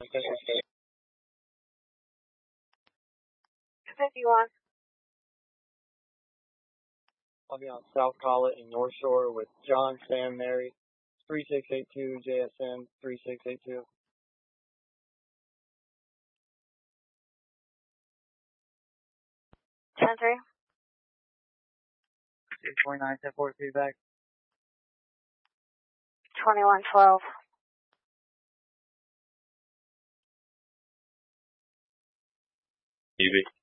51. I'll be on South Collett in North Shore with John, Sam, Mary, 3682 JSN 3682. 10-3. 649 10-4 feedback. 21-12. Easy.